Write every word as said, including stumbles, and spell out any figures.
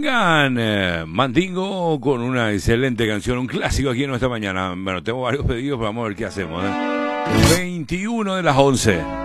Llegan eh, Mandingo con una excelente canción, un clásico aquí en nuestra mañana. Bueno, tengo varios pedidos, pero vamos a ver qué hacemos. ¿eh? veintiuno de las once.